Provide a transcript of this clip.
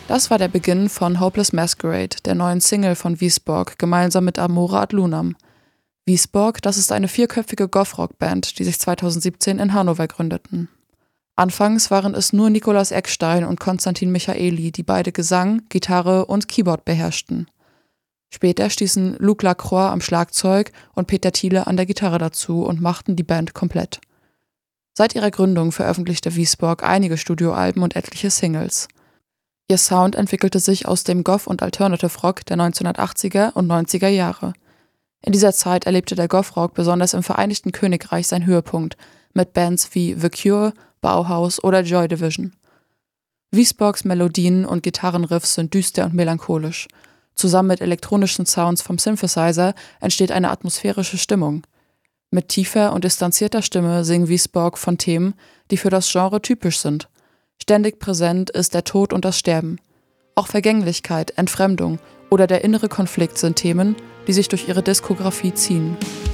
Das war der Beginn von Hopeless Masquerade, der neuen Single von Wisborg, gemeinsam mit Amore ad Lunam. Wisborg, das ist eine 4-köpfige Goth-Rock-Band, die sich 2017 in Hannover gründeten. Anfangs waren es nur Nicolas Eckstein und Konstantin Michaeli, die beide Gesang, Gitarre und Keyboard beherrschten. Später stießen Luc Lacroix am Schlagzeug und Peter Thiele an der Gitarre dazu und machten die Band komplett. Seit ihrer Gründung veröffentlichte Wisborg einige Studioalben und etliche Singles. Ihr Sound entwickelte sich aus dem Goth- und Alternative-Rock der 1980er und 90er Jahre. In dieser Zeit erlebte der Goth-Rock besonders im Vereinigten Königreich seinen Höhepunkt mit Bands wie The Cure, Bauhaus oder Joy Division. Wisborgs Melodien und Gitarrenriffs sind düster und melancholisch. Zusammen mit elektronischen Sounds vom Synthesizer entsteht eine atmosphärische Stimmung. Mit tiefer und distanzierter Stimme singen Wisborg von Themen, die für das Genre typisch sind. Ständig präsent ist der Tod und das Sterben. Auch Vergänglichkeit, Entfremdung oder der innere Konflikt sind Themen, die sich durch ihre Diskografie ziehen.